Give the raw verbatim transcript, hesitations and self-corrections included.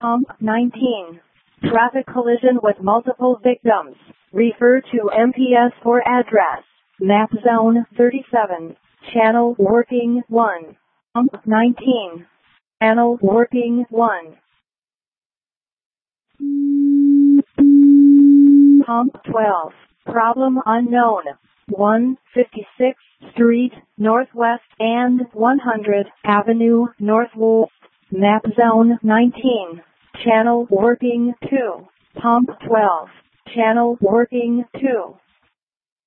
Pump nineteen. Traffic collision with multiple victims. Refer to M P S for address. Map zone thirty-seven. Channel working one. Pump nineteen. Channel working one. Pump twelve. Problem unknown. one fifty-sixth Street, Northwest and one hundredth Avenue, Northwest. Map zone nineteen. Channel working two. Pump twelve. Channel working two.